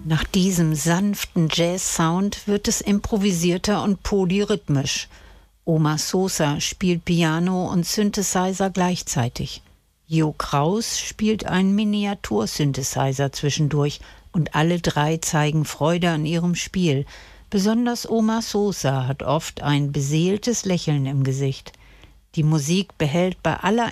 Nach diesem sanften Jazz-Sound wird es improvisierter und polyrhythmisch. Oma Sosa spielt Piano und Synthesizer gleichzeitig. Jo Kraus spielt einen Miniatur-Synthesizer zwischendurch und alle drei zeigen Freude an ihrem Spiel. Besonders Oma Sosa hat oft ein beseeltes Lächeln im Gesicht. Die Musik behält bei aller